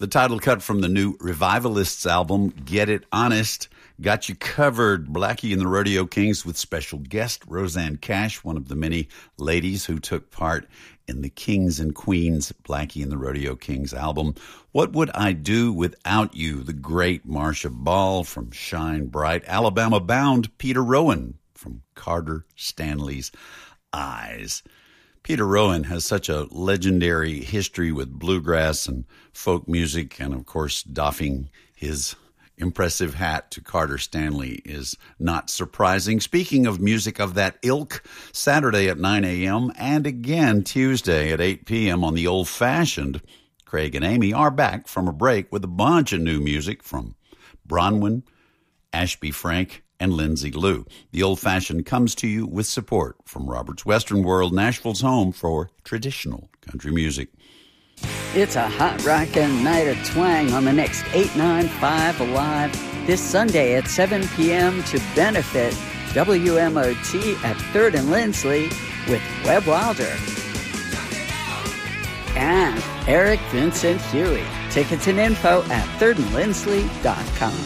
The title cut from the new Revivalists album, Get It Honest, got you covered. Blackie and the Rodeo Kings with special guest Rosanne Cash, one of the many ladies who took part in the Kings and Queens Blackie and the Rodeo Kings album. What Would I Do Without You? The great Marcia Ball from Shine Bright. Alabama Bound, Peter Rowan from Carter Stanley's Eyes. Peter Rowan has such a legendary history with bluegrass and folk music, and of course, doffing his impressive hat to Carter Stanley is not surprising. Speaking of music of that ilk, Saturday at 9 a.m. and again Tuesday at 8 p.m. on the Old Fashioned, Craig and Amy are back from a break with a bunch of new music from Bronwyn, Ashby Frank, and Lindsay Lou. The Old Fashioned comes to you with support from Robert's Western World, Nashville's home for traditional country music. It's a hot rockin' night of twang on the next 895 Alive this Sunday at 7 p.m. to benefit WMOT at 3rd and Lindsley with Webb Wilder and Eric Vincent Huey. Tickets and info at thirdandlindsley.com.